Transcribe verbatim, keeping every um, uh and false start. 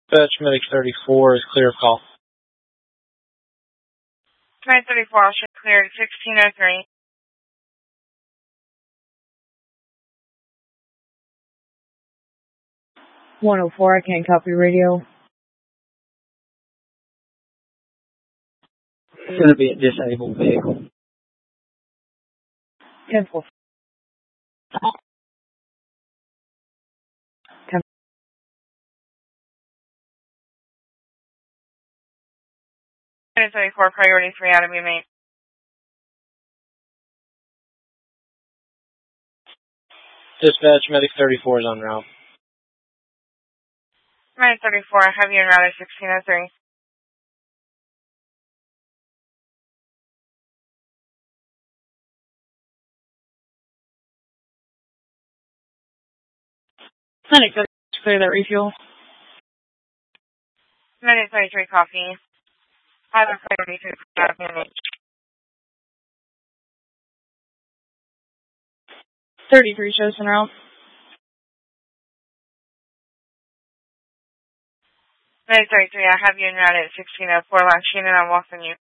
Dispatch Medic thirty-four is clear of call. nine thirty-four, I'll show clear at sixteen oh three. one oh four, I can't copy radio. It's going to be a disabled vehicle. ten four. nine thirty-four, priority three out of be made. Dispatch Medic thirty-four is on route. nine thirty-four, I have you en route at sixteen oh three. Medic thirty-four, clear that refuel. nine thirty-three, copy. I have a priority three out of be made. thirty-three shows en route. nine thirty-three, I have you en route at sixteen oh four, launch unit, I'm walking you.